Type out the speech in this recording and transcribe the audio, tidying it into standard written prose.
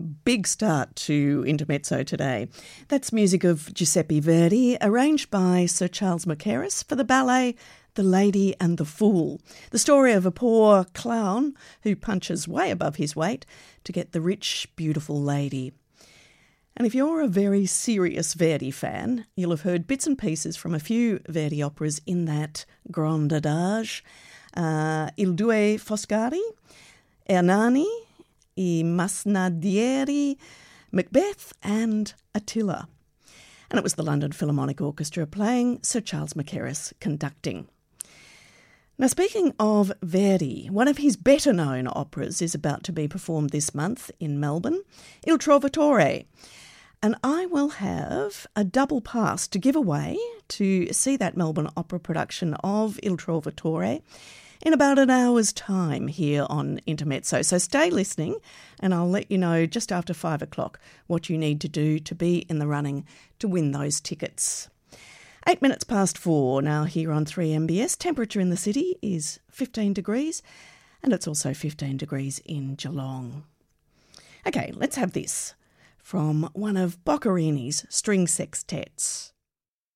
big start to Intermezzo today. That's music of Giuseppe Verdi, arranged by Sir Charles Mackerras for the ballet The Lady and the Fool, the story of a poor clown who punches way above his weight to get the rich, beautiful lady. And if you're a very serious Verdi fan, you'll have heard bits and pieces from a few Verdi operas in that Grand Adage. Il Due Foscari, Ernani, I Masnadieri, Macbeth and Attila. And it was the London Philharmonic Orchestra playing, Sir Charles Mackerras conducting. Now, speaking of Verdi, one of his better-known operas is about to be performed this month in Melbourne, Il Trovatore. And I will have a double pass to give away to see that Melbourne Opera production of Il Trovatore in about an hour's time here on Intermezzo. So stay listening and I'll let you know just after 5 o'clock what you need to do to be in the running to win those tickets. 8 minutes past 4 now here on 3MBS. Temperature in the city is 15 degrees and it's also 15 degrees in Geelong. Okay, let's have this from one of Boccherini's string sextets.